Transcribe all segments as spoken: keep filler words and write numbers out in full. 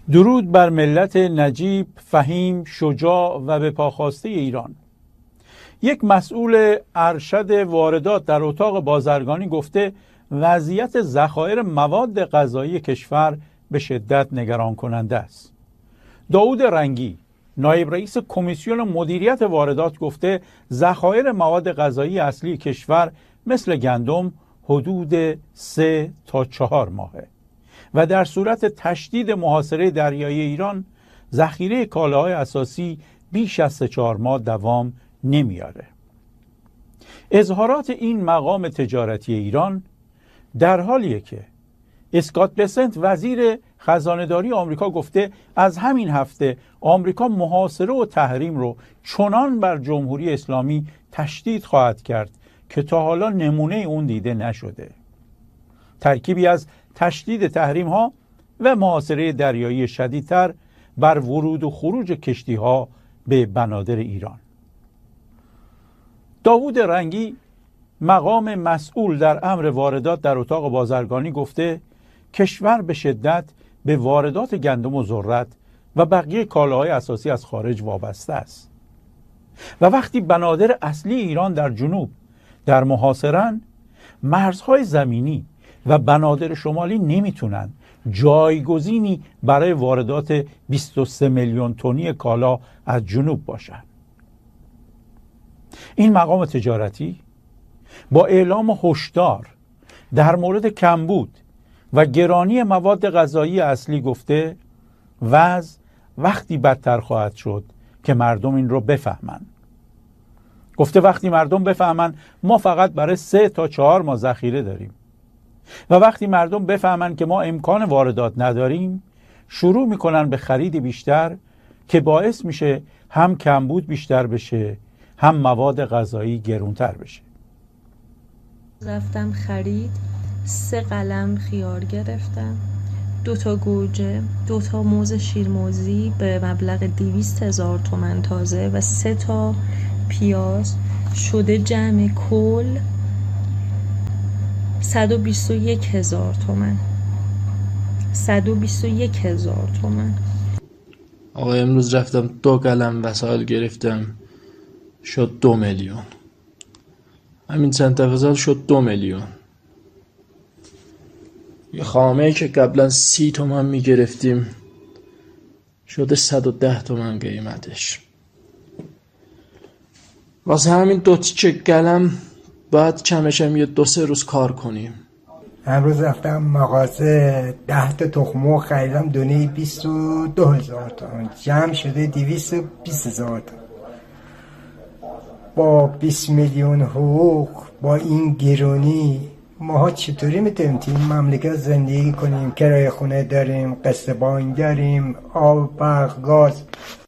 درود بر ملت نجیب، فهیم، شجاع و به پاخواسته ایران. یک مسئول ارشد واردات در اتاق بازرگانی گفته وضعیت ذخایر مواد غذایی کشور به شدت نگران کننده است. داوود رنگی، نایب رئیس کمیسیون مدیریت واردات گفته ذخایر مواد غذایی اصلی کشور مثل گندم حدود سه تا چهار ماهه و در صورت تشدید محاصره دریایی ایران ذخیره کالاهای اساسی بیش از سه چهار ماه دوام نمیاره. اظهارات این مقام تجارتی ایران در حالیه که اسکات بسنت وزیر خزانه‌داری آمریکا گفته از همین هفته آمریکا محاصره و تحریم رو چنان بر جمهوری اسلامی تشدید خواهد کرد که تا حالا نمونه اون دیده نشده. ترکیبی از تشدید تحریم ها و محاصره دریایی شدیدتر بر ورود و خروج کشتی ها به بنادر ایران. داوود رنگی، مقام مسئول در امر واردات در اتاق بازرگانی گفته کشور به شدت به واردات گندم و ذرت و بقیه کالاهای اساسی از خارج وابسته است و وقتی بنادر اصلی ایران در جنوب در محاصره‌اند، مرزهای زمینی و بنادر شمالی نمیتونن جایگزینی برای واردات بیست و سه میلیون تنی کالا از جنوب باشن. این مقام تجارتی با اعلام هشدار در مورد کمبود و گرانی مواد غذایی اصلی گفته وضع وقتی بدتر خواهد شد که مردم این رو بفهمن. گفته وقتی مردم بفهمن ما فقط برای سه تا چهار ماه ذخیره داریم و وقتی مردم بفهمن که ما امکان واردات نداریم، شروع میکنن به خرید بیشتر که باعث میشه هم کمبود بیشتر بشه هم مواد غذایی گرونتر بشه. رفتم خرید، سه قلم خیار گرفتم، دو تا گوجه، دو تا موز شیرموزی به مبلغ دویست هزار تومن تازه و سه تا پیاز، شده جمع کل صد و بیست و یک هزار تومن. صد و بیست و یک هزار تومن. آقا امروز رفتم دو قلم وسایل گرفتم، شد دو میلیون. همین چند تفضل شد دو میلیون. یه خامه که قبلا سی تومن میگرفتیم شده صد و ده تومن قیمتش. واسه همین دو تیکه قلم باید کمشم یه دو سه روز کار کنیم. امروز رفتم مغازه ده تا تخم مرغ خریدم، دونه بیست و دو هزار تومن، جمع شده دویست و بیست هزار تومن. با بیست میلیون حقوق، با این گرونی ماها چطوری میتونیم توی این مملکت زندگی کنیم؟ کرایه خونه داریم، قسط بانک داریم، آب، برق، گاز.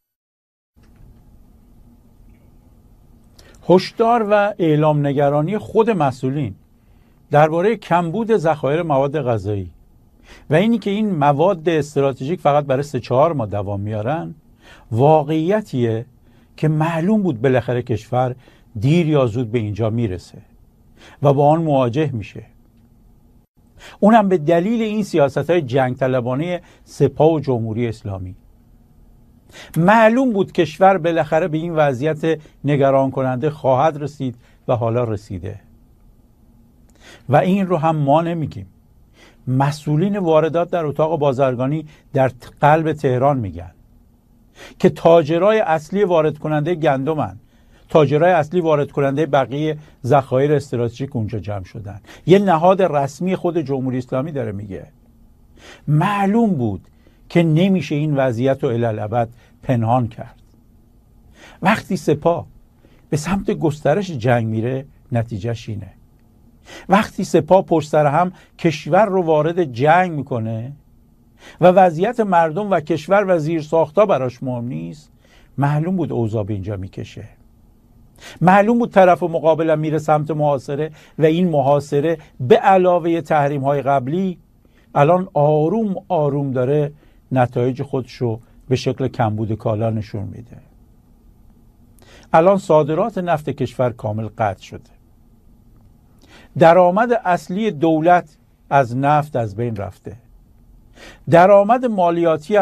هشدار و اعلام نگرانی خود مسئولین درباره کمبود ذخایر مواد غذایی و اینی که این مواد استراتژیک فقط برای سه چهار ماه دوام میارن واقعیتیه که معلوم بود بالاخره کشور دیر یا زود به اینجا میرسه و با آن مواجه میشه. اونم به دلیل این سیاست‌های جنگ طلبانه سپاه و جمهوری اسلامی. معلوم بود کشور بالاخره به این وضعیت نگران کننده خواهد رسید و حالا رسیده. و این رو هم ما نمیگیم. مسئولین واردات در اتاق بازرگانی در قلب تهران میگن که تاجرای اصلی وارد کننده گندمن، تاجرای اصلی وارد کننده بقیه ذخایر استراتژیک اونجا جمع شدن. یه نهاد رسمی خود جمهوری اسلامی داره میگه. معلوم بود که نمیشه این وضعیت رو الالابد پنهان کرد. وقتی سپاه به سمت گسترش جنگ میره نتیجهش اینه. وقتی سپاه پشت سر هم کشور رو وارد جنگ میکنه و وضعیت مردم و کشور و زیرساخت‌ها براش مهم نیست، معلوم بود اوضاع به اینجا میکشه. معلوم بود طرف مقابلم میره سمت محاصره و این محاصره به علاوه تحریم‌های قبلی الان آروم آروم داره نتایج خودشو به شکل کمبود کالا نشون میده. الان صادرات نفت کشور کامل قطع شده. درآمد اصلی دولت از نفت از بین رفته. درآمد مالیاتی هم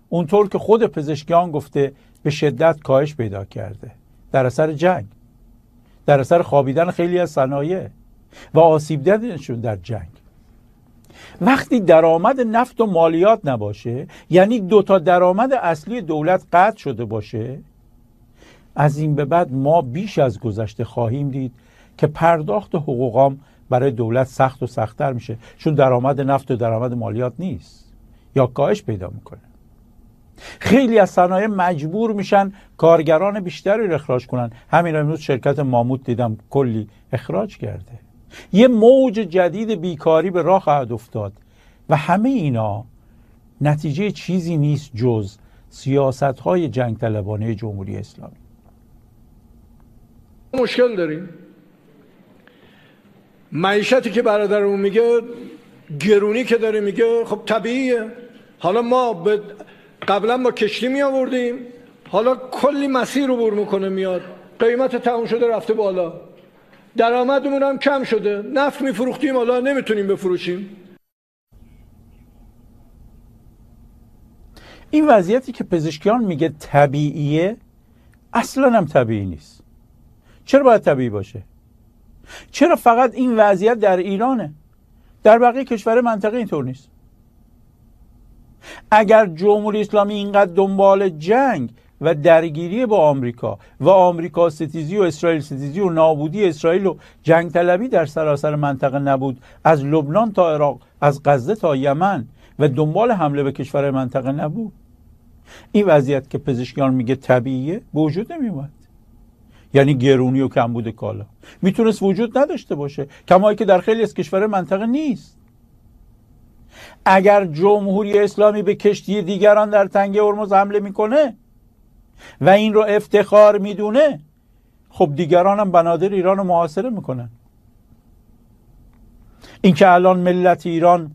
اونطور که خود پزشکیان گفته به شدت کاهش پیدا کرده در اثر جنگ، در اثر خوابیدن خیلی از صنایع و آسیب دیدنشون در جنگ. وقتی درآمد نفت و مالیات نباشه، یعنی دو تا درآمد اصلی دولت قطع شده باشه، از این به بعد ما بیش از گذشته خواهیم دید که پرداخت حقوقام برای دولت سخت و سخت‌تر میشه، چون درآمد نفت و درآمد مالیات نیست یا کاهش پیدا میکنه. خیلی از صنایع مجبور میشن کارگران بیشتری رو اخراج کنن. همین امروز شرکت ماموت دیدم کلی اخراج کرده. یه موج جدید بیکاری به راه خواهد افتاد و همه اینا نتیجه چیزی نیست جز سیاست‌های جنگ طلبانه جمهوری اسلامی. مشکل داریم. معیشتی که برادرمون میگه، گرونی که داره میگه، خب طبیعیه. حالا ما به قبلا ما کشتی می آوردیم، حالا کلی مسیر رو بر میکنه میاد، قیمت تموم شده رفته بالا، درآمدمون هم کم شده، نفت میفروختیم حالا نمیتونیم بفروشیم. این وضعیتی که پزشکیان میگه طبیعیه اصلا هم طبیعی نیست. چرا باید طبیعی باشه؟ چرا فقط این وضعیت در ایرانه؟ در بقیه کشور منطقه اینطور نیست. اگر جمهوری اسلامی اینقدر دنبال جنگ و درگیری با آمریکا و آمریکا ستیزی و اسرائیل ستیزی و نابودی اسرائیل و جنگ طلبی در سراسر منطقه نبود، از لبنان تا عراق، از غزه تا یمن و دنبال حمله به کشور منطقه نبود، این وضعیت که پزشکیان میگه طبیعیه به وجود نمیومد. یعنی گرونی و کمبود کالا میتونست وجود نداشته باشه، کمایی که در خیلی از کشور منطقه نیست. اگر جمهوری اسلامی به کشتی دیگران در تنگه هرمز حمله میکنه و این رو افتخار میدونه، خب دیگران هم بنادر ایران رو محاصره میکنن. این که الان ملت ایران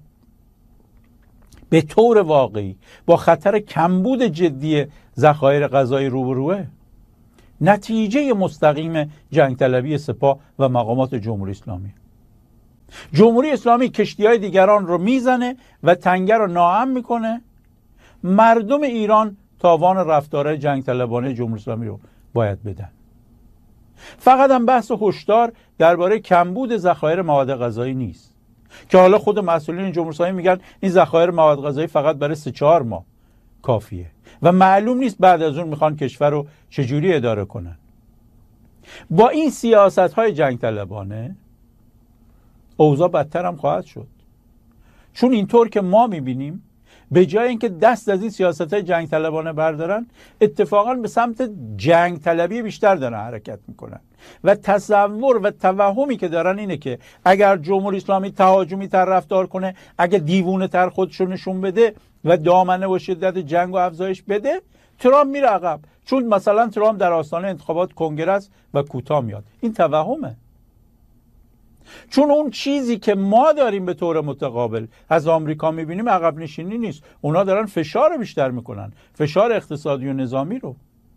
به طور واقعی با خطر کمبود جدی ذخایر غذایی روبروه، نتیجه مستقیم جنگ طلبی سپاه و مقامات جمهوری اسلامی. جمهوری اسلامی کشتی‌های دیگران رو میزنه و تنگه رو ناامن میکنه. مردم ایران تاوان رفتارهای جنگ طلبانه جمهوری اسلامی رو باید بدن. فقط هم بحث هشدار درباره کمبود ذخایر مواد غذایی نیست که حالا خود مسئولین جمهوری اسلامی میگن این ذخایر مواد غذایی فقط برای سه چهار ماه کافیه و معلوم نیست بعد از اون میخوان کشور رو چجوری اداره کنن. با این سیاست‌های جنگ طلبانه اوضاع بدتر هم خواهد شد، چون اینطور که ما میبینیم به جای اینکه دست از این سیاست‌های جنگ طلبانه بردارن، اتفاقا به سمت جنگ طلبی بیشتر دارن حرکت میکنن و تصور و توهمی که دارن اینه که اگر جمهوری اسلامی تهاجمی تر رفتار کنه، اگه دیوونه تر خودشو نشون بده و دامنه و شدت جنگ و افزایش بده، ترامپ میره عقب، چون مثلا ترامپ در آستانه انتخابات کنگره و کوتاه میاد. این توهمه، چون اون چیزی که ما داریم به طور متقابل از آمریکا میبینیم عقب نشینی نیست. اونا دارن فشار بیشتر میکنن، فشار اقتصادی و نظامی رو.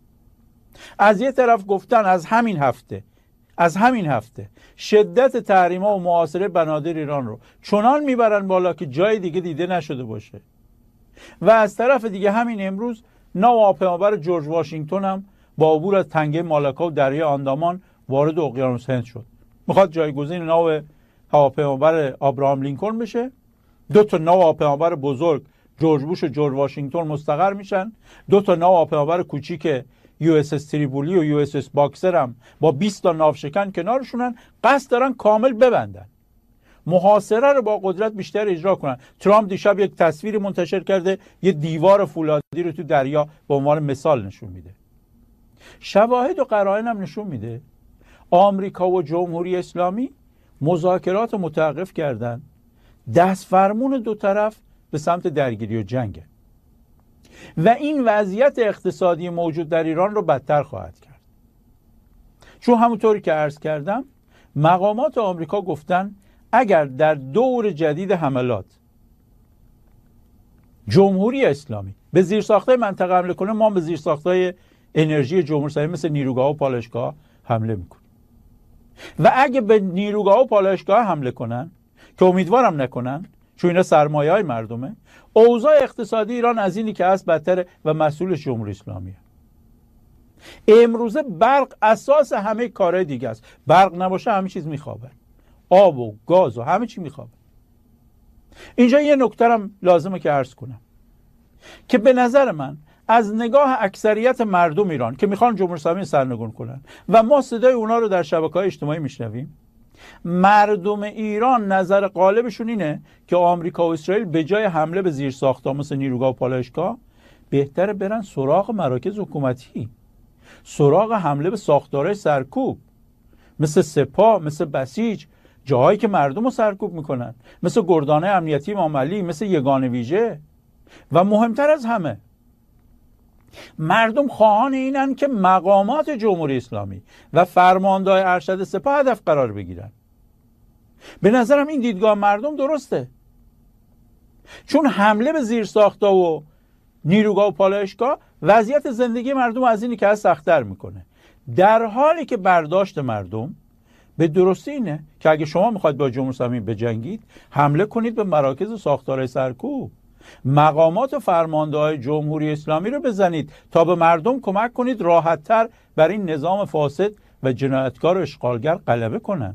از یه طرف گفتن از همین هفته از همین هفته شدت تحریم‌ها و محاصره بنادر ایران رو چنان میبرن بالا که جای دیگه دیده نشده باشه، و از طرف دیگه همین امروز ناو هواپیمابر جورج واشنگتن هم با عبور از تنگه مالاکا و دریای آندامان وارد اقیانوس هند شد. میخواد جایگزین ناو هواپیمابر آبراهام لینکلن بشه. دو تا ناو هواپیمابر بزرگ جورج بوش و جورج واشنگتن مستقر میشن. دو تا ناو هواپیمابر کوچیک یو اس اس تریبولی و یو اس اس باکسر هم با بیست تا ناوشکن کنارشونن. قصد دارن کامل ببندن، محاصره رو با قدرت بیشتر اجرا کنن. ترامپ دیشب یک تصویری منتشر کرده، یه دیوار فولادی رو تو دریا به عنوان مثال نشون میده. شواهد و قرائن هم نشون میده آمریکا و جمهوری اسلامی مذاکرات متوقف کردن، دست فرمون دو طرف به سمت درگیری و جنگه و این وضعیت اقتصادی موجود در ایران رو بدتر خواهد کرد. چون همونطوری که عرض کردم مقامات آمریکا گفتن اگر در دور جدید حملات جمهوری اسلامی به زیرساخت‌های منطقه حمله کنه، ما به زیرساخت‌های انرژی جمهوری اسلامی مثل نیروگاه و پالایشگاه حمله میکنیم. و اگه به نیروگاه و پالایشگاه حمله کنن، که امیدوارم نکنن، چون اینا سرمایه های مردمه. اوضاع اقتصادی ایران از اینی که هست بدتره و مسئولش جمهوری اسلامیه. امروزه برق اساس همه کارهای دیگه است. برق نباشه همه چیز میخوابه، آب و گاز و همه چی میخوابه. اینجا یه نکته هم لازمه که عرض کنم که به نظر من از نگاه اکثریت مردم ایران که میخوان جمهوری اسلامی سرنگون کنن و ما صدای اونا رو در شبکه‌های اجتماعی میشنویم، مردم ایران نظر غالبشون اینه که آمریکا و اسرائیل به جای حمله به زیرساخت‌ها مثل نیروگاه و پالایشگاه بهتره برن سراغ مراکز حکومتی، سراغ حمله به ساختارهای سرکوب مثل سپاه، مثل بسیج، جاهایی که مردم رو سرکوب میکنن، مثل گردانه امنیتی امام علی، مثل یگان ویژه. و مهمتر از همه مردم خواهان اینن که مقامات جمهوری اسلامی و فرماندهای ارشد سپاه هدف قرار بگیرن. به نظرم این دیدگاه مردم درسته، چون حمله به زیرساخت‌ها و نیروگاه و پالایشگاه وضعیت زندگی مردم از اینی که هست سخت‌تر میکنه، در حالی که برداشت مردم به درستی اینه که اگه شما میخواید با جمهوری اسلامی بجنگید، حمله کنید به مراکز و ساختارهای سرکوب، مقامات و فرمانده‌های جمهوری اسلامی رو بزنید تا به مردم کمک کنید راحت‌تر بر این نظام فاسد و جنایتکار و اشغالگر غلبه کنن.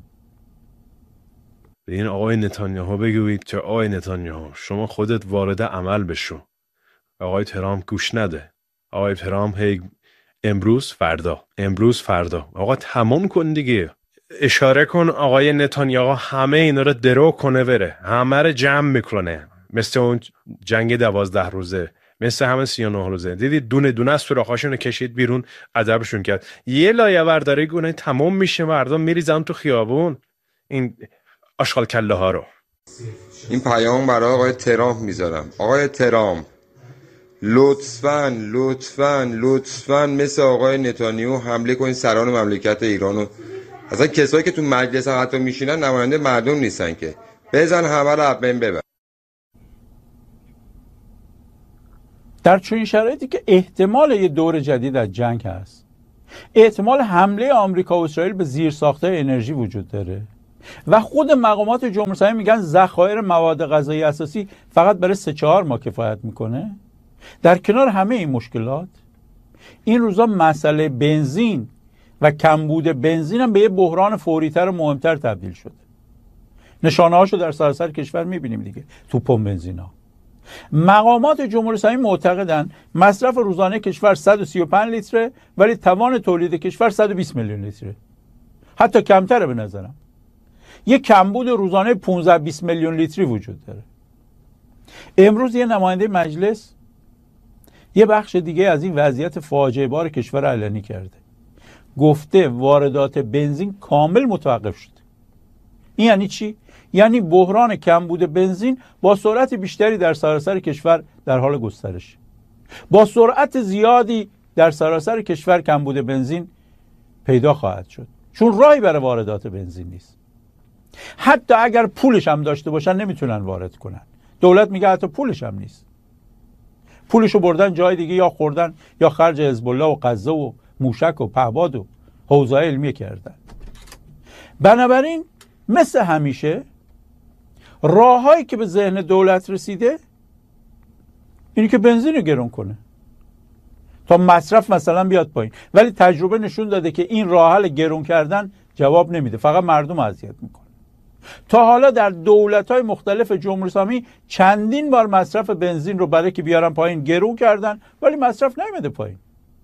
به این آقای نتانیاهو بگویید که آقای نتانیاهو شما خودت وارد عمل بشو، آقای ترامپ گوش نده. آقای ترامپ هی امروز فردا، امروز فردا. آقا تمام کن دیگه، اشاره کن آقای نتانیاهو همه اینا رو درو کنه بره، همه رو جمع میکنه، مثل اون جنگ دوازده روزه، مثل همه سی و نه روزه. دیدید دونه دونه از سوراخاشون رو کشید بیرون، ادبشون کرد. یه لایه برداری گونه تمام میشه، مردم میریزن تو خیابون این آشغال کله ها رو. این پیام برای آقای ترامپ میذارم. آقای ترامپ لطفاً لطفاً لطفاً مثل آقای نتانیاهو حمله کنید سران مملکت ایرانو. اصلا کسایی که تو مجلس هم حتی میشینن نماینده مردم نیستن که، بزن همه رو بین ببر. در چنین شرایطی که احتمال یه دور جدید از جنگ هست، احتمال حمله آمریکا و اسرائیل به زیرساخت‌های انرژی وجود داره و خود مقامات جمهوری اسلامی میگن ذخایر مواد غذایی اساسی فقط برای سه چهار ماه کفایت میکنه، در کنار همه این مشکلات این روزا مسئله بنزین و کمبود بنزین هم به یه بحران فوری‌تر و مهمتر تبدیل شده. نشانه هاشو در سراسر کشور میبینیم دیگه، تو پمپ بنزینا. مقامات جمهوری اسلامی معتقدن مصرف روزانه کشور صد و سی و پنج لیتره ولی توان تولید کشور صد و بیست میلیون لیتره، حتی کمتره به نظرم. یه کمبود روزانه پانزده بیست میلیون لیتری وجود داره. امروز یه نماینده مجلس یه بخش دیگه از این وضعیت فاجعه بار کشور اعلانی کرده، گفته واردات بنزین کامل متوقف شده. این یعنی چی؟ یعنی بحران کمبود بنزین با سرعت بیشتری در سراسر کشور در حال گسترش، با سرعت زیادی در سراسر کشور کمبود بنزین پیدا خواهد شد، چون راهی برای واردات بنزین نیست. حتی اگر پولش هم داشته باشن نمیتونن وارد کنن. دولت میگه حتی پولش هم نیست، پولشو بردن جای دیگه، یا خوردن یا خرج حزب الله و غزه و موشک و پهباد و حوزه علمیه کردن. بنابراین مثل همیشه راههایی که به ذهن دولت رسیده اینی که بنزین رو گرون کنه تا مصرف مثلا بیاد پایین، ولی تجربه نشون داده که این راه حل گرون کردن جواب نمیده، فقط مردم اذیت میکنه. تا حالا در دولت‌های مختلف جمهوری اسلامی چندین بار مصرف بنزین رو برای که بیارن پایین گرون کردن ولی مصرف نیامده پایین.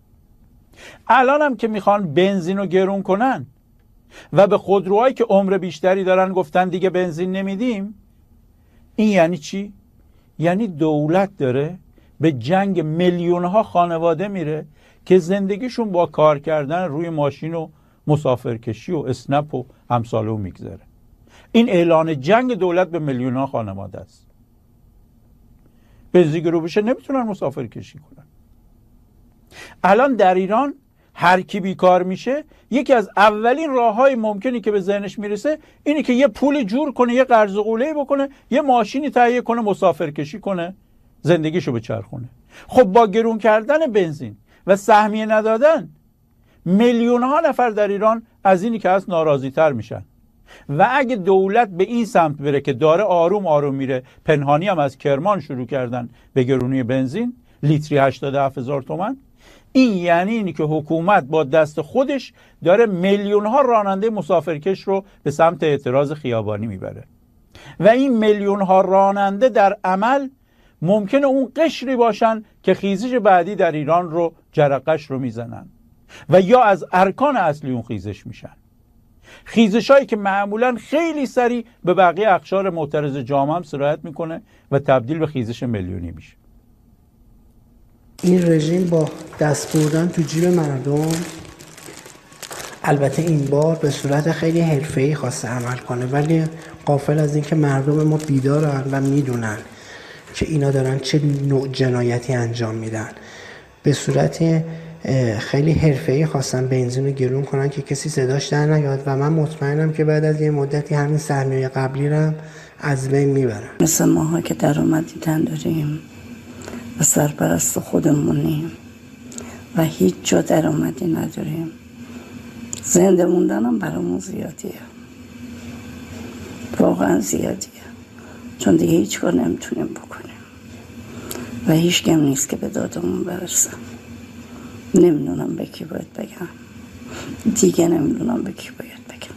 الان هم که میخوان بنزین رو گرون کنن و به خودروهایی که عمر بیشتری دارن گفتن دیگه بنزین نمیدیم، این یعنی چی؟ یعنی دولت داره به جنگ میلیون‌ها خانواده میره که زندگیشون با کار کردن روی ماشین و مسافرکشی و اسنپ و امثال او میگذره. این اعلان جنگ دولت به میلیون‌ها خانواده است. بنزین گرون بشه نمیتونن مسافرکشی کنن. الان در ایران هر کی بیکار میشه یکی از اولین راههای ممکنی که به ذهنش میرسه اینی که یه پول جور کنه، یه قرض و قوله‌ای بکنه، یه ماشینی تهیه کنه، مسافرکشی کنه، زندگیشو بچرخونه. خب با گرون کردن بنزین و سهمیه ندادن میلیون‌ها نفر در ایران از اینی که هست ناراضی‌تر میشن و اگه دولت به این سمت بره که داره آروم آروم میره، پنهانی هم از کرمان شروع کردن به گرونی بنزین، لیتری هشتاد و هفت هزار تومان، این یعنی اینی که حکومت با دست خودش داره میلیون ها راننده مسافرکش رو به سمت اعتراض خیابانی میبره و این میلیون ها راننده در عمل ممکنه اون قشری باشن که خیزش بعدی در ایران رو جرقش رو میزنن و یا از ارکان اصلی اون خیزش میشن. خیزش هایی که معمولا خیلی سریع به بقیه اقشار معترض جامعه هم سرایت میکنه و تبدیل به خیزش میلیونی میشه. این رژیم با دست بردن تو جیب مردم، البته این بار به صورت خیلی حرفه‌ای خواسته عمل کنه، ولی غافل از اینکه مردم ما بیدارن و میدونن که اینا دارن چه نوع جنایتی انجام میدن. به صورت خیلی حرفه‌ای خواستن بنزین رو گرون کنن که کسی صداش در نیاد و من مطمئنم که بعد از یه مدتی همین سهمیه قبلی رو از بین میبرن. مثل ماها که درآمدی داریم و سرپرست خودمونیم و هیچ جا درآمدی نداریم، زنده موندنم برامون زیادیه، واقعا زیادیه، چون دیگه هیچ کار نمیتونیم بکنیم و هیچ کم نیست که به دادمون برسه. نمیدونم به کی باید بگم دیگه، نمیدونم به کی باید بگم.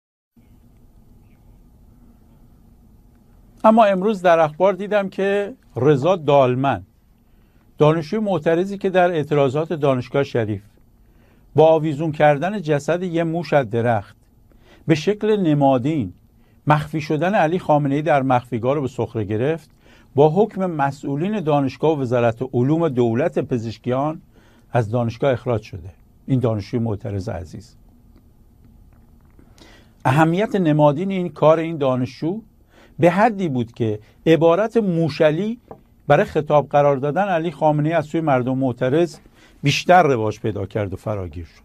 اما امروز در اخبار دیدم که رضا دالمن، دانشجوی معترضی که در اعتراضات دانشگاه شریف با آویزون کردن جسد یه موش از درخت به شکل نمادین مخفی شدن علی خامنه‌ای در مخفیگاه رو به سخره گرفت، با حکم مسئولین دانشگاه و وزارت علوم دولت پزشکیان از دانشگاه اخراج شده. این دانشجوی معترض عزیز. اهمیت نمادین این کار این دانشجو به حدی بود که عبارت موشلی برای خطاب قرار دادن علی خامنه‌ای از سوی مردم معترض بیشتر رواج پیدا کرد و فراگیر شد.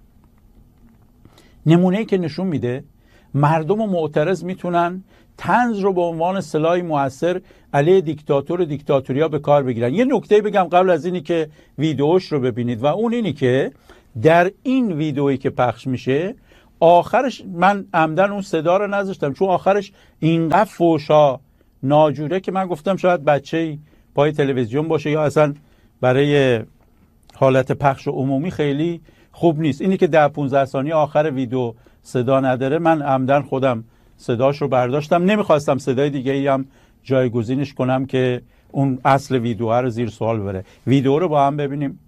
نمونه‌ای که نشون میده مردم معترض میتونن طنز رو به عنوان سلاح مؤثر علیه دیکتاتور و دیکتاتوریا به کار بگیرن. یه نکته بگم قبل از اینی که ویدیوش رو ببینید و اون اینی که در این ویدیویی که پخش میشه آخرش، من عمدن اون صدا رو نذاشتم چون آخرش اینقدر فوشا ناجوره که من گفتم شاید بچه‌ای پای تلویزیون باشه یا اصلا برای حالت پخش عمومی خیلی خوب نیست. اینی که ده پونزده ثانیه آخر ویدیو صدا نداره، من عمدن خودم صداش رو برداشتم، نمیخواستم صدای دیگه ای هم جایگزینش کنم که اون اصل ویدیو رو زیر سوال بره. ویدیو رو با هم ببینیم.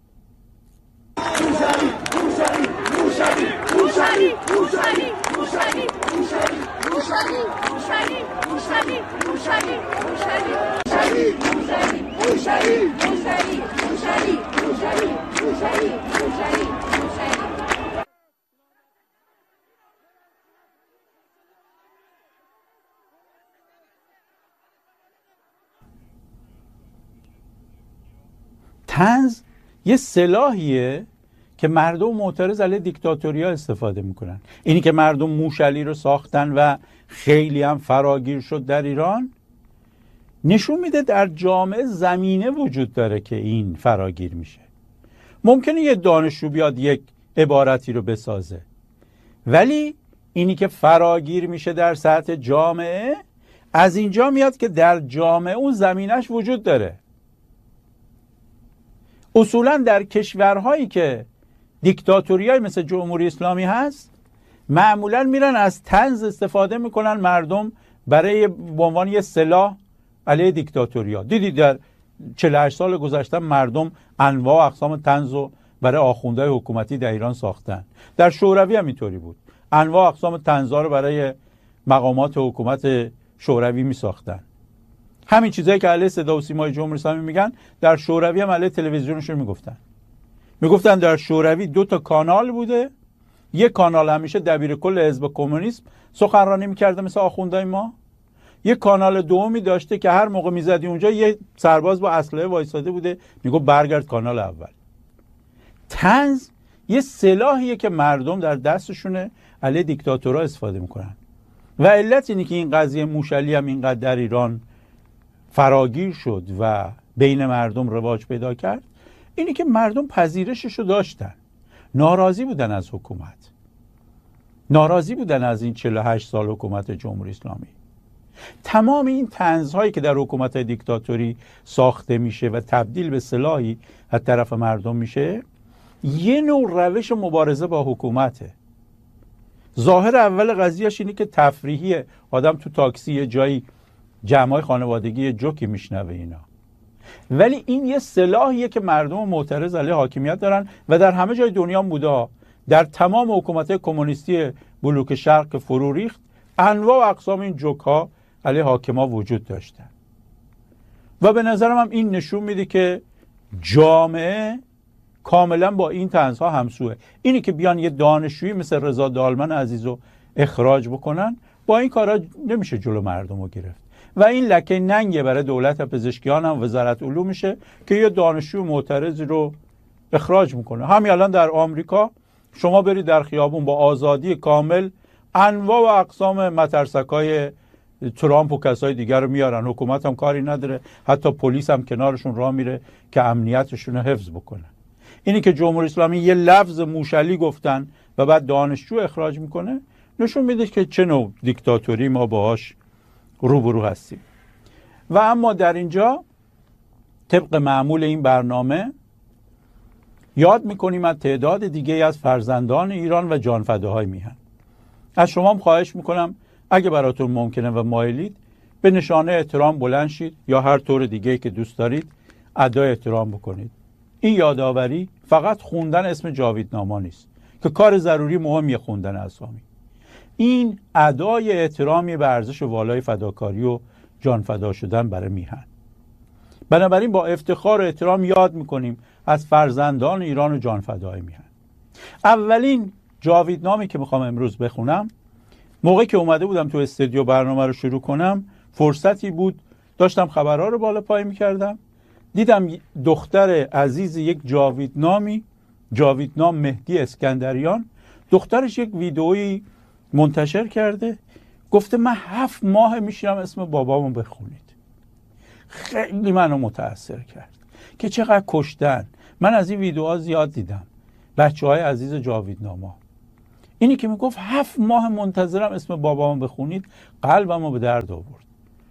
طنز یه سلاحیه که مردم معترض علیه دیکتاتوریا استفاده میکنن. اینی که مردم موشلی رو ساختن و خیلی هم فراگیر شد در ایران نشون میده در جامعه زمینه وجود داره که این فراگیر میشه. ممکنه یه دانشجو بیاد یک عبارتی رو بسازه، ولی اینی که فراگیر میشه در سطح جامعه از اینجا میاد که در جامعه اون زمینش وجود داره. اصولا در کشورهایی که دیکتاتوریای مثل جمهوری اسلامی هست معمولا میرن از طنز استفاده میکنن مردم برای به عنوان یه سلاح علیه دیکتاتوریا. دیدید در چهل و هشت سال گذشته مردم انواع و اقسام طنز رو برای آخوندهای حکومتی در ایران ساختن. در شوروی هم اینطوری بود، انواع و اقسام طنزها رو برای مقامات حکومت شوروی می ساختن. همین چیزایی که علیه صدا و سیمای جمهوری اسلامی میگن در شوروی هم علیه تلویزیونشون میگفتن. میگفتن در شوروی دو تا کانال بوده، یک کانال همیشه دبیر کل حزب کمونیسم سخنرانی میکرده مثل آخوندهای ما، یک کانال دومی داشته که هر موقع میزدی اونجا یه سرباز با اسلحه وایساده بوده میگه برگرد کانال اول. طنز یه سلاحیه که مردم در دستشونه علیه دیکتاتورها استفاده میکنن و علت اینه که این قضیه موشلی هم اینقدر در ایران فراگیر شد و بین مردم رواج پیدا کرد اینی که مردم پذیرششو داشتن، ناراضی بودن از حکومت. ناراضی بودن از این چهل و هشت سال حکومت جمهوری اسلامی. تمام این طنزهایی که در حکومت دیکتاتوری ساخته میشه و تبدیل به سلاحی از طرف مردم میشه، یه نوع روش مبارزه با حکومته. ظاهر اول قضیهش اینه که تفریحیه، آدم تو تاکسی یه جایی جمعای خانوادگی یه جوکی میشنوه اینا، ولی این یه سلاحیه که مردم معترض علیه حاکمیت دارن و در همه جای دنیا بوده. در تمام حکومت‌های کمونیستی بلوک شرق که فرو ریخت، انواع و اقسام این جوک‌ها علیه حاکما وجود داشتن و به نظرم هم این نشون میده که جامعه کاملا با این طنزها همسوه. اینی که بیان یه دانشجویی مثل رضا دالمن عزیز رو اخراج بکنن، با این کارا نمیشه جلو مردم رو گرفت و این لکه ننگه برای دولت پزشکیان هم وزارت علوم میشه که یه دانشجوی معترضی رو اخراج میکنه. همین الان در آمریکا شما برید در خیابون با آزادی کامل، انواع و اقسام مترسکای ترامپ و کسای دیگر رو میارن، حکومت هم کاری نداره، حتی پلیس هم کنارشون راه میره که امنیتشون رو حفظ بکنه. اینی که جمهوری اسلامی یه لفظ موشلی گفتن و بعد دانشجو اخراج میکنه، نشون میده که چه نوع دیکتاتوری ما باهاش روبرو هستیم. و اما در اینجا طبق معمول این برنامه یاد میکنیم از تعداد دیگه از فرزندان ایران و جانفداهای میهن. از شما هم خواهش میکنم اگه براتون ممکنه و مایلید به نشانه احترام بلند شید یا هر طور دیگه که دوست دارید ادای احترام بکنید. این یادآوری فقط خوندن اسم جاویدنامه نیست که کار ضروری مهمیه خوندن اسامی. این ادای احترامی به ارزش والای فداکاری و جان فدا شدن برای میهن. بنابراین با افتخار و احترام یاد میکنیم از فرزندان ایران و جان فدای میهن. اولین جاویدنامی که میخوام امروز بخونم، موقعی که اومده بودم تو استودیو برنامه رو شروع کنم، فرصتی بود داشتم خبرها رو بالا پای میکردم، دیدم دختر عزیز یک جاویدنامی، جاویدنام مهدی اسکندریان، دخترش یک ویدئویی منتشر کرده، گفته من هفت ماه میشینم اسم بابامو بخونید. خیلی منو متاثر کرد که چقدر کشتن. من از این ویدئوها زیاد دیدم، بچه های عزیز جاویدنامه. اینی که میگفت هفت ماه منتظرم اسم بابامو بخونید، قلبمو به درد آورد.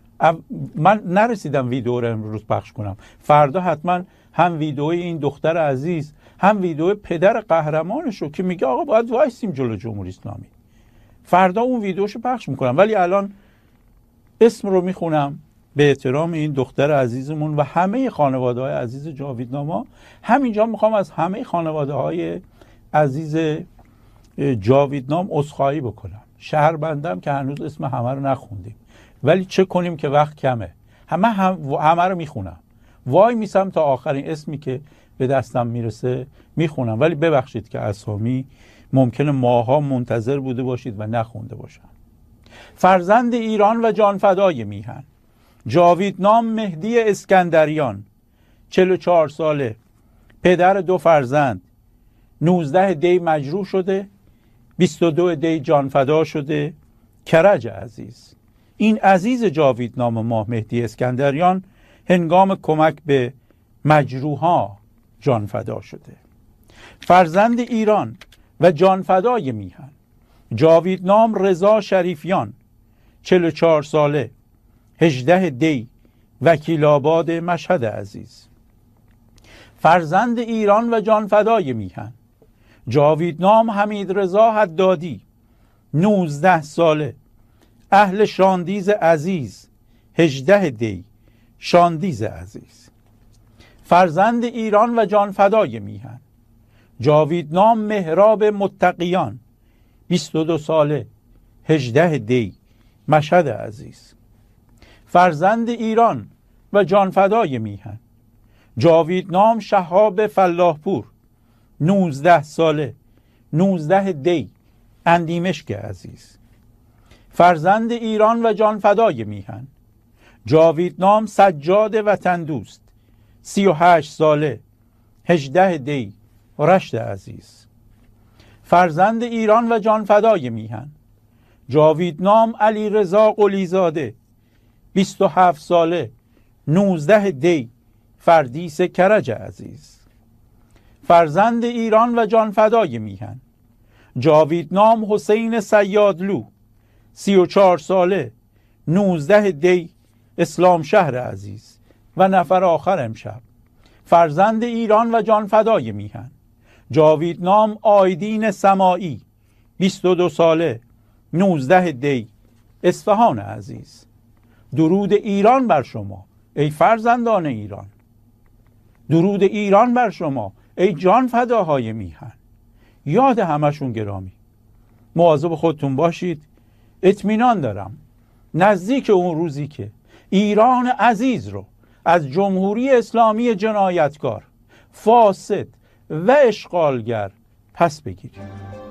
من نرسیدم ویدئو رو امروز پخش کنم، فردا حتما هم ویدئوی این دختر عزیز هم ویدئوی پدر قهرمانش رو که میگه آقا باید وایسیم جلو جمهوری اسلامی، فردا اون ویدئوشو پخش میکنم. ولی الان اسم رو میخونم به احترام این دختر عزیزمون و همه خانواده های عزیز جاویدنامه. همینجا میخوام از همه خانواده های عزیز جاویدنام عذرخواهی بکنم. شهربندم که هنوز اسم همه رو نخوندیم، ولی چه کنیم که وقت کمه. همه هم همه رو میخونم، وای میسم تا آخرین اسمی که به دستم میرسه میخونم، ولی ببخشید که اسامی ممکنه ماها منتظر بوده باشید و نخونده باشم. فرزند ایران و جانفدای میهن، جاویدنام مهدی اسکندریان، چهل و چهار ساله، پدر دو فرزند، نوزده دی مجروح شده، بیست و دو دی جانفدا شده. کرج عزیز، این عزیز جاویدنام ما مهدی اسکندریان هنگام کمک به مجروحا جان فدا شده. فرزند ایران و جان فدای میهن، جاویدنام رضا شریفیان، چهل و چهار ساله، هجده دی، وکیل آباد مشهد عزیز. فرزند ایران و جان فدای میهن، جاویدنام حمید رضا حدادی، نوزده ساله، اهل شاندیز عزیز، هجده دی، شاندیز عزیز. فرزند ایران و جان فدای میهن، جاویدنام مهراب متقیان، بیست و دو ساله، هجده دی، مشهد عزیز. فرزند ایران و جان فدای میهن، جاویدنام شهاب فلاحپور، نوزده ساله، نوزده دی، اندیمشک عزیز. فرزند ایران و جان فدای میهن، جاویدنام سجاد وطن دوست، سی و هشت ساله، هجده دی، رشت عزیز. فرزند ایران و جان فدای میهن، جاویدنام علی رضا قلیزاده، بیست و هفت ساله، نوزده دی، فردیس کرج عزیز. فرزند ایران و جان فدای میهن، جاویدنام حسین صیادلو، سی و چهار ساله، نوزده دی، اسلام شهر عزیز. و نفر آخر امشب، فرزند ایران و جان فدای میهن، جاویدنام آیدین سماعی، بیست و دو ساله، نوزده دی، اصفهان عزیز. درود ایران بر شما ای فرزندان ایران، درود ایران بر شما ای جان فداهای میهن. یاد همشون گرامی. مواظب خودتون باشید. اطمینان دارم نزدیک اون روزی که ایران عزیز رو از جمهوری اسلامی جنایتکار، فاسد و اشغالگر پس بگیریم.